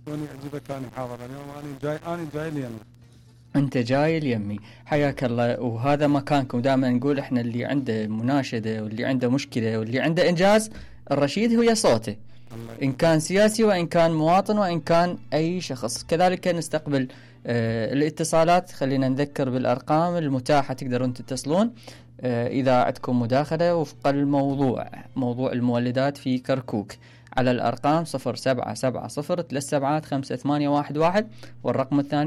شلون يعجبك أنا حاضر اليوم، أنا جاي اليمين. انت جاي اليمي، حياك الله. وهذا مكانكم، دائما نقول احنا اللي عنده مناشدة واللي عنده مشكلة واللي عنده انجاز، الرشيد هو صوته، ان كان سياسي وان كان مواطن وان كان اي شخص. كذلك نستقبل الاتصالات. خلينا نذكر بالارقام المتاحة، تقدرون تتصلون اذا عندكم مداخلة وفق الموضوع، موضوع المولدات في كركوك، على الأرقام 0770375811 والرقم الثاني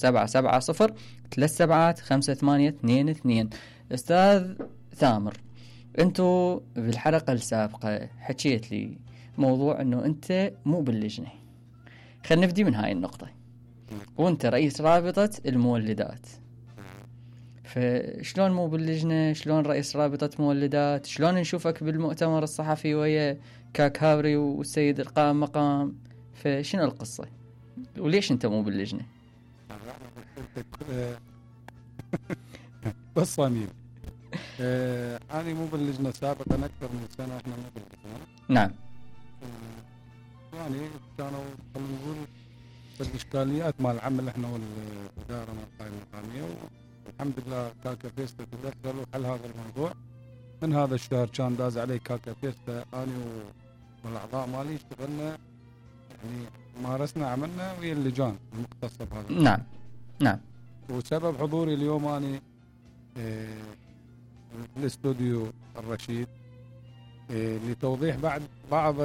0770375822. أستاذ ثامر، أنتو بالحلقة السابقة حكيت لي موضوع أنه أنت مو باللجنة. خلينا نبدي من هاي النقطة. وأنت رئيس رابطة المولدات، فشلون مو باللجنة؟ شلون رئيس رابطة مولدات؟ شلون نشوفك بالمؤتمر الصحفي ويا كاك هابري والسيد القائم مقام؟ فشنو القصة؟ وليش انت مو باللجنة؟ بس صميم. أنا مو باللجنة سابقا أكثر من سنة، إحنا مو باللجنة. نعم. يعني كانوا خلينا نقول الإشكاليات مع العمل إحنا والإدارة مع القائمة المقامية، والحمد لله كاكا فيستا تدخل وحل هذا الموضوع. من هذا الشهر كان داز عليه كاكا فيستا، أنا والأعضاء مالي اشتغلنا، يعني مارسنا عملنا ويا اللجان المختصة بهذا. نعم نعم. وسبب حضوري اليوم أنا الاستوديو الرشيد لتوضيح بعض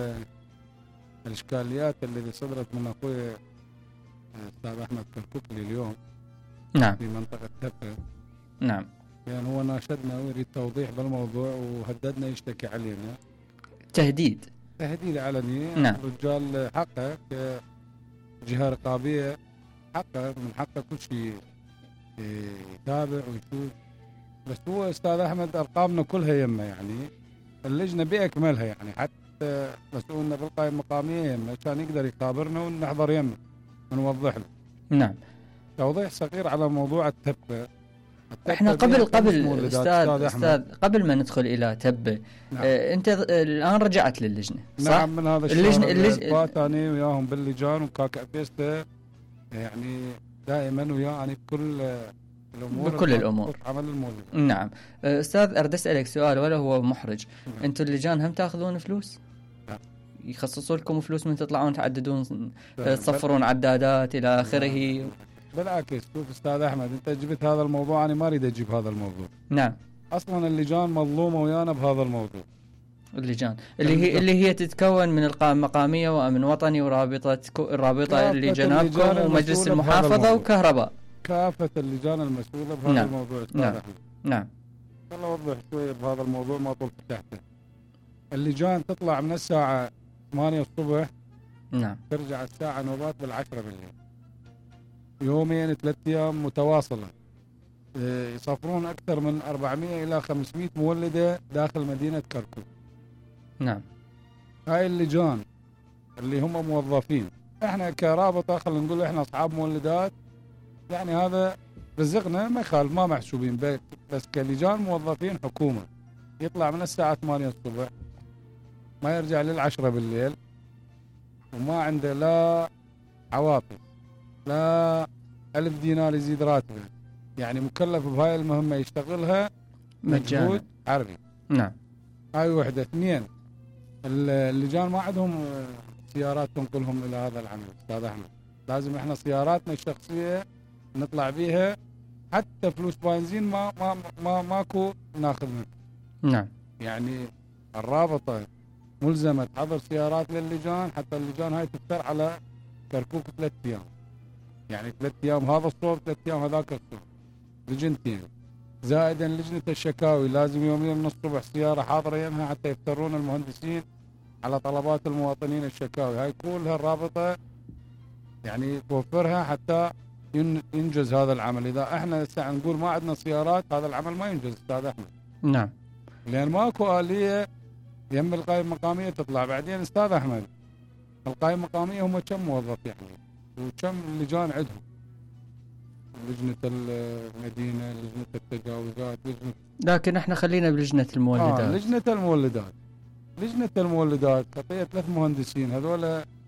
الإشكاليات اللي صدرت من أخوي أستاذ أحمد كركوكلي اليوم. نعم. في منطقة تبة. نعم. يعني هو ناشدنا ويريد توضيح بالموضوع وهددنا يشتكي علينا. تهديد علني. نعم. الرجال حقه كجهة رقابية، حقه من حقه كل شيء يتابع ويشوف. بس هو أستاذ أحمد أرقامنا كلها يمه، يعني اللجنة بأكملها، يعني حتى مسؤولنا بالقائمة المقامية يمه كان يقدر يخابرنا ونحضر يمه ونوضح له. نعم. توضيح صغير على موضوع التبة. احنا قبل استاذ قبل ما ندخل الى تبة. نعم. انت الان رجعت للجنة، صح؟ نعم، من هذا اللجنة فاتني وياهم باللجان، وكاكا فيستا يعني دائما وياي بكل الامور عمل المولد. نعم. استاذ اريد اسالك سؤال ولا هو محرج. نعم. انتم اللجان هم تاخذون فلوس؟ نعم. يخصصوا لكم فلوس من تطلعون تعددون تصفرون عدادات الى اخره؟ نعم. بالعكس، شوف استاذ احمد، انت جبت هذا الموضوع، انا ما اريد اجيب هذا الموضوع. نعم. اصلا اللجان مظلومه ويانا بهذا الموضوع. اللجان اللي هي تتكون من القائمة المقامية وامن وطني ورابطه اللي جنابكم ومجلس المحافظه وكهرباء، كافه اللجان المسؤوله بهذا نعم. الموضوع. استاذ نعم. احمد، نعم. خلنا اوضح شويه بهذا الموضوع ما طول فتحته. اللجان تطلع من الساعه 8 الصبح. نعم. ترجع الساعه نوبات بالعشرة بالليل، يومين 3 أيام متواصلة. يصفرون أكثر من 400 إلى 500 مولدة داخل مدينة كركوك. نعم. هاي اللجان اللي هم موظفين، احنا كرابطة خلينا نقول احنا أصحاب مولدات، يعني هذا رزقنا ما يخالف، ما محسوبين، بس كلجان موظفين حكومة يطلع من الساعة 8 الصبح ما يرجع لل10 بالليل، وما عنده لا عواطف لا 1000 دينار يزيد راتبه، يعني مكلف بهاي المهمة يشتغلها مجهود عربي. نعم. هاي وحدة. 2، اللجان ما عندهم سيارات تنقلهم إلى هذا العمل. أستاذ أحمد، لازم إحنا سياراتنا الشخصية نطلع بيها، حتى فلوس بنزين ماكو ناخذ منه. نعم. يعني الرابطة ملزمة تحضر سيارات للجان، حتى اللجان هاي تفتر على كركوك 3 أيام، يعني 3 أيام هذا الصوب 3 أيام هذاك الصوب، لجنتين. زائدا لجنة الشكاوي لازم يومين من الصبح سيارة حاضرة يمها حتى يفترون المهندسين على طلبات المواطنين الشكاوي. هاي كلها الرابطة يعني توفرها حتى ينجز هذا العمل. إذا احنا نقول ما عندنا سيارات هذا العمل ما ينجز أستاذ أحمد. نعم. لأن ماكو آلية يم القائمة المقامية تطلع. بعدين أستاذ أحمد، القائمة المقامية هم كم موظف يعني وكم لجان عندهم؟ لجنة المدينة، لجنة التجاوزات، لكن احنا خلينا بلجنة المولدات. لجنة المولدات خطية 3 مهندسين، هذول